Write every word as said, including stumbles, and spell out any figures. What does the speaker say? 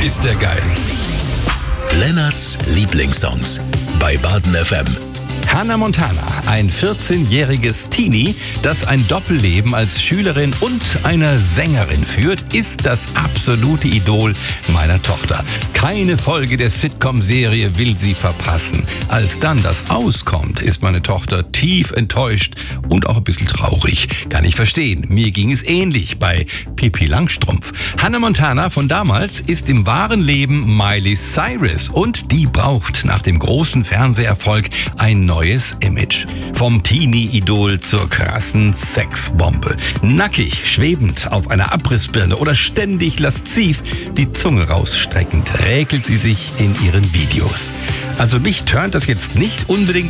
ist der geil. Lennarts Lieblingssongs bei Baden F M. Hannah Montana, ein vierzehnjähriges Teenie, das ein Doppelleben als Schülerin und einer Sängerin führt, ist das absolute Idol meiner Tochter. Keine Folge der Sitcom-Serie will sie verpassen. Als dann das auskommt, ist meine Tochter tief enttäuscht und auch ein bisschen traurig. Kann ich verstehen. Mir ging es ähnlich bei Pippi Langstrumpf. Hannah Montana von damals ist im wahren Leben Miley Cyrus und die braucht nach dem großen Fernseherfolg ein neues Image. Vom Teenie-Idol zur krassen Sexbombe. Nackig, schwebend auf einer Abrissbirne oder ständig lasziv, die Zunge rausstreckend, räkelt sie sich in ihren Videos. Also mich turnt das jetzt nicht unbedingt